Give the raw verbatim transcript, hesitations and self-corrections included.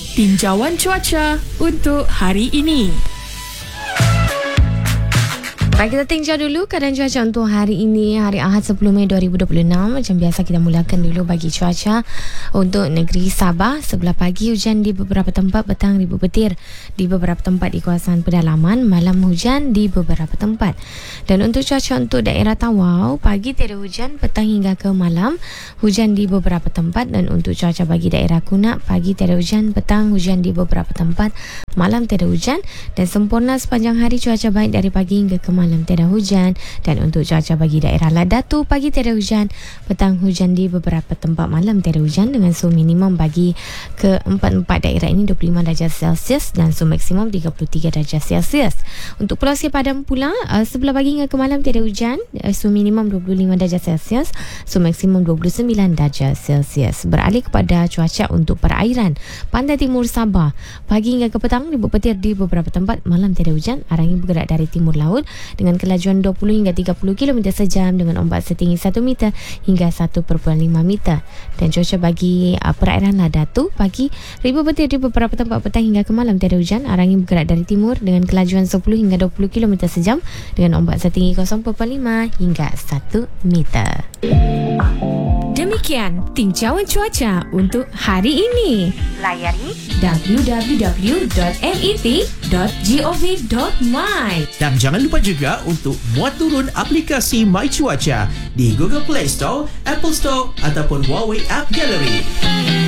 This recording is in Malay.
tinjauan cuaca untuk hari ini. Baik, kita tinjau dulu keadaan cuaca untuk hari ini, hari Ahad sepuluh Mei dua ribu dua puluh enam. Macam biasa kita mulakan dulu bagi cuaca untuk negeri Sabah. Sebelah pagi hujan di beberapa tempat, petang ribu petir di beberapa tempat di kawasan pedalaman, malam hujan di beberapa tempat. Dan untuk cuaca untuk daerah Tawau, pagi tiada hujan, petang hingga ke malam hujan di beberapa tempat. Dan untuk cuaca bagi daerah Kunak, pagi tiada hujan, petang hujan di beberapa tempat, malam tiada hujan. Dan sempurna sepanjang hari cuaca baik dari pagi hingga ke malam malam tiada hujan. Dan untuk cuaca bagi daerah Ladatu, pagi tiada hujan, petang hujan di beberapa tempat, malam tiada hujan, dengan suhu minimum bagi ke empat-empat daerah ini dua puluh lima darjah Celsius dan suhu maksimum tiga puluh tiga darjah Celsius. Untuk Pulau Seri Padam pula, uh, sebelah pagi hingga ke malam tiada hujan, uh, suhu minimum dua puluh lima darjah Celsius, suhu maksimum dua puluh sembilan darjah Celsius. Beralih kepada cuaca untuk perairan pantai timur Sabah, pagi hingga ke petang ribu petir di beberapa tempat, malam tiada hujan, arah angin bergerak dari timur laut dengan kelajuan dua puluh hingga tiga puluh kilometer sejam dengan ombak setinggi satu meter hingga satu perpuluhan lima meter. Dan cuaca bagi uh, perairan Ladatu, pagi ribu petir di beberapa tempat, petang hingga ke malam tiada hujan, arah angin bergerak dari timur dengan kelajuan sepuluh hingga dua puluh kilometer sejam dengan ombak setinggi kosong perpuluhan lima hingga satu meter. Demikian tinjauan cuaca untuk hari ini. Layari w w w dot met dot gov dot my. Dan jangan lupa juga untuk muat turun aplikasi My Cuaca di Google Play Store, Apple Store ataupun Huawei App Gallery.